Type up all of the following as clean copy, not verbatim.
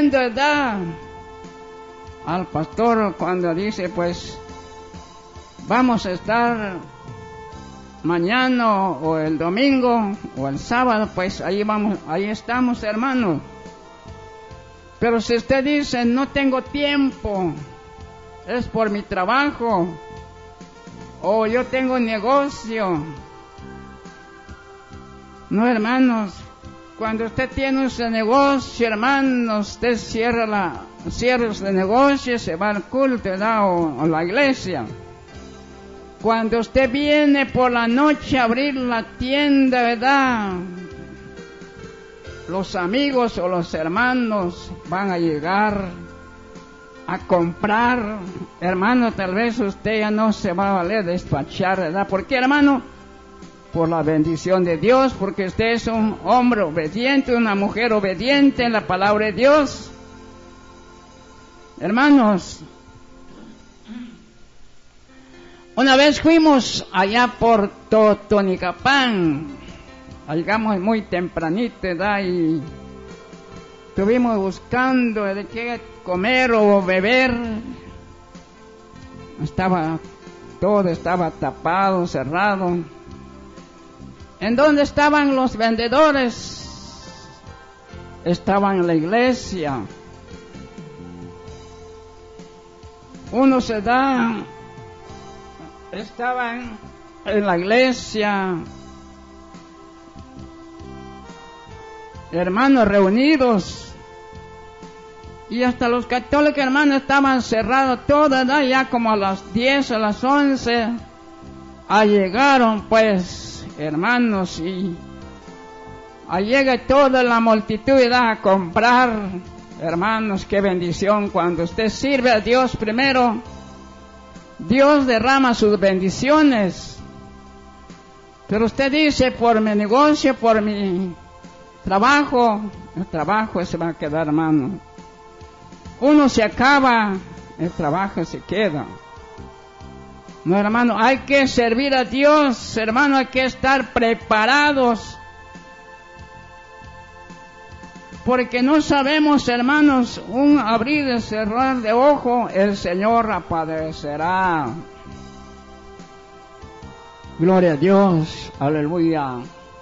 oyendo, ¿verdad?, al pastor cuando dice, pues, vamos a estar mañana o el domingo o el sábado, pues ahí vamos, ahí estamos, hermano. Pero si usted dice, no tengo tiempo, es por mi trabajo, o yo tengo negocio. No, hermanos, cuando usted tiene ese negocio, hermanos, usted cierra ese negocio, se va al culto, ¿verdad?, o la iglesia. Cuando usted viene por la noche a abrir la tienda, ¿verdad?, los amigos o los hermanos van a llegar a comprar. Hermano, tal vez usted ya no se va a valer despachar, ¿verdad? ¿Por qué, hermano? Por la bendición de Dios, porque usted es un hombre obediente, una mujer obediente en la palabra de Dios. Hermanos, una vez fuimos allá por Totonicapán, llegamos muy tempranito, ¿verdad?, y estuvimos buscando de qué comer o beber. Todo estaba tapado, cerrado. ¿En dónde estaban los vendedores? Estaban en la iglesia. Uno se da, estaban en la iglesia, hermanos reunidos, y hasta los católicos, hermanos, estaban cerrados todos, ¿verdad? Ya como a las 10, a las 11, llegaron, pues, hermanos, y llega toda la multitud, ¿verdad?, a comprar. Hermanos, qué bendición cuando usted sirve a Dios primero. Dios derrama sus bendiciones. Pero usted dice, por mi negocio, por mi trabajo, el trabajo se va a quedar, hermano. Uno se acaba, el trabajo se queda. No, hermano, hay que servir a Dios, hermano, hay que estar preparados. Porque no sabemos, hermanos, un abrir y cerrar de ojo, el Señor aparecerá. Gloria a Dios, aleluya.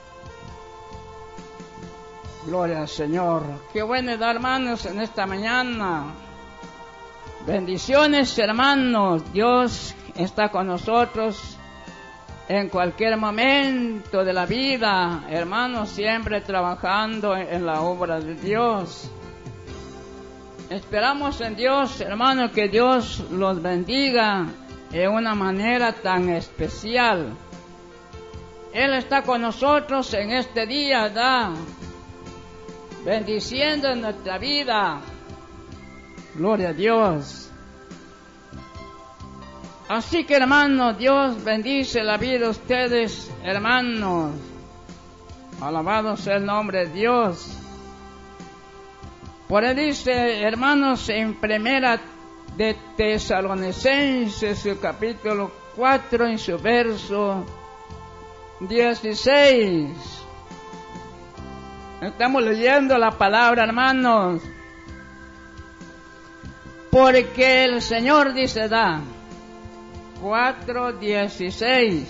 Gloria al Señor. Qué bueno, hermanos, en esta mañana. Bendiciones, hermanos. Dios está con nosotros en cualquier momento de la vida, hermanos, siempre trabajando en la obra de Dios. Esperamos en Dios, hermanos, que Dios los bendiga de una manera tan especial. Él está con nosotros en este día, ¿verdad?, bendiciendo nuestra vida. Gloria a Dios. Así que, hermanos, Dios bendice la vida de ustedes, hermanos. Alabado sea el nombre de Dios. Por él dice, hermanos, en primera de Tesalonicenses, su capítulo 4, en su verso 16. Estamos leyendo la palabra, hermanos. Porque el Señor dice, 4:16,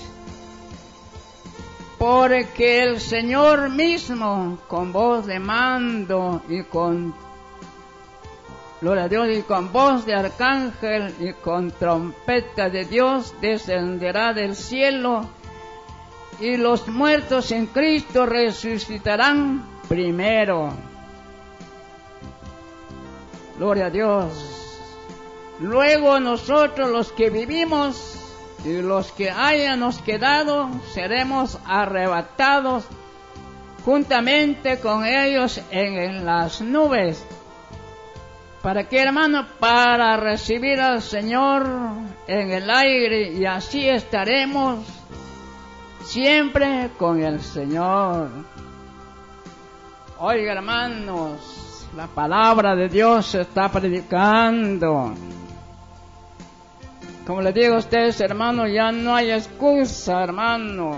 porque el Señor mismo, con voz de mando y con, gloria a Dios, y con voz de arcángel y con trompeta de Dios, descenderá del cielo, y los muertos en Cristo resucitarán primero. Gloria a Dios. Luego nosotros, los que vivimos y los que hayamos quedado, seremos arrebatados juntamente con ellos en las nubes. ¿Para qué, hermano? Para recibir al Señor en el aire, y así estaremos siempre con el Señor. Oiga, hermanos, la palabra de Dios se está predicando. Como les digo a ustedes, hermanos, ya no hay excusa, hermano.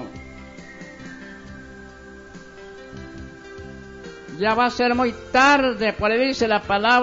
Ya va a ser muy tarde, por ahí dice la palabra.